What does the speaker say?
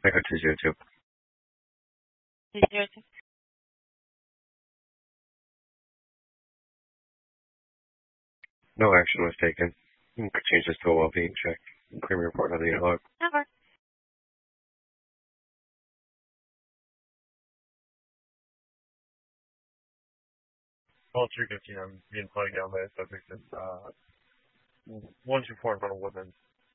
I got 202. 202. No action was taken. You could change this to a well-being check. Claim report on the log. Okay. Call 315, I'm being flagged down by a subject that's 124 in front of Woodlands.